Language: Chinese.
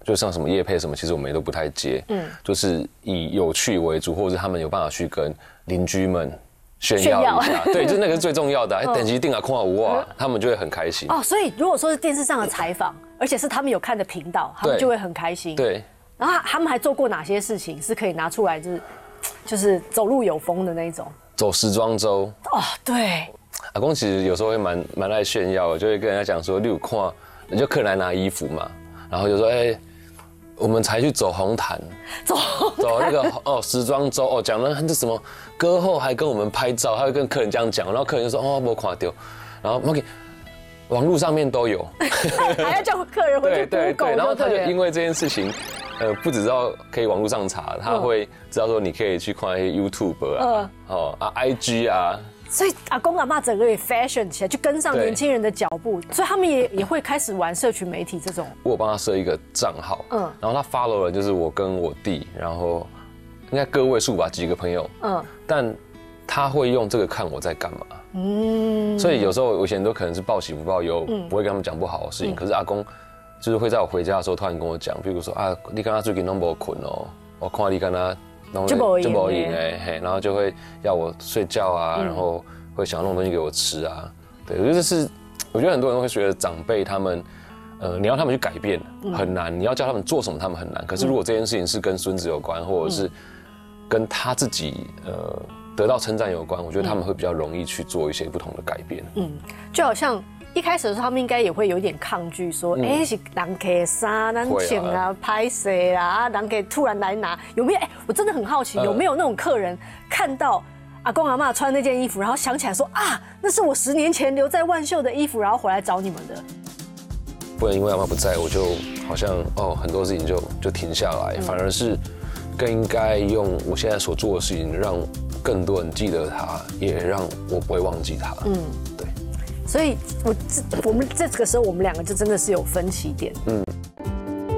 就像什么业配什么，其实我们也都不太接，就是以有趣为主，或者是他们有办法去跟邻居们炫耀一下，对，就是那个是最重要的。等级定啊，空啊无啊，他们就会很开心。 哦，所以如果说是电视上的采访，而且是他们有看的频道，他们就会很开心。 对。 然后他们还做过哪些事情是可以拿出来，就是走路有风的那一种？走时装周。 哦，对。 阿公其实有时候会蛮爱炫耀的，就会跟人家讲说，例如看，就客人来拿衣服嘛，然后就说，我们才去走红毯，走那个时装周讲了这什么歌后还跟我们拍照，他会跟客人这样讲，然后客人就说没看到，然后网络上面都有， 还要叫客人回去 Google， 然后他就因为这件事情，不只知道可以网络上查，他会知道说你可以去看一些 YouTube 啊，IG 啊。 所以阿公阿嬷整个也 fashion 起来，就跟上年轻人的脚步，所以他们也会开始玩社群媒体这种。 我有帮他设一个账号，然后他 follow 了就是我跟我弟，然后应该个位数吧，几个朋友，但他会用这个看我在干嘛，所以有时候我以前都可能是报喜不报忧，不会跟他们讲不好的事情，可是阿公就是会在我回家的时候突然跟我讲，比如说你刚刚最近都没困哦，我看你刚刚。就没赢然后就会要我睡觉啊，然后会想要弄东西给我吃啊，对，我觉得很多人会觉得长辈他们，你要他们去改变很难，你要叫他们做什么他们很难，可是如果这件事情是跟孙子有关，或者是跟他自己得到称赞有关，我觉得他们会比较容易去做一些不同的改变。 就好像。一开始的时候，他们应该也会有一点抗拒，说：“是人客衫、咱穿啊、拍摄啦，人客突然来拿，有没有？我真的很好奇，有没有那种客人看到阿公阿嬷穿那件衣服，然后想起来说那是我10年前留在万秀的衣服，然后回来找你们的。” 不能因为阿嬷不在，我就好像很多事情就停下来，反而是更应该用我现在所做的事情，让更多人记得他，也让我不会忘记他。对。 所以，我们这个时候，我们两个就真的是有分歧点。